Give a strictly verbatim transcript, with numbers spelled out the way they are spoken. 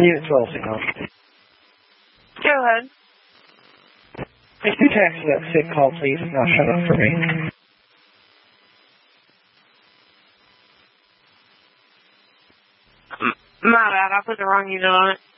Unit twelve signal. Go ahead. If you text that sick call, please, and not shut up for me. My bad, I put the wrong unit on it.